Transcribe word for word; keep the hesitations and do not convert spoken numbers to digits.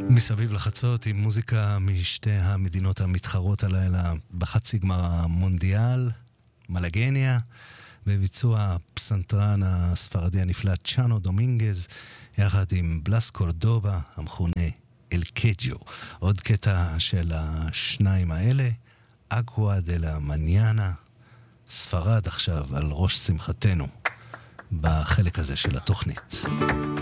מסביב לחצות עם מוזיקה משתי המדינות המתחרות הלילה בחצי גמר המונדיאל, מלגניה, בביצוע פסנתרן הספרדי הנפלא צ'אנו דומינגז, יחד עם בלס קורדובה המכונה אל קג'ו. עוד קטע של השניים האלה, אגווה דה לה מניאנה, ספרד עכשיו על ראש שמחתנו בחלק הזה של התוכנית.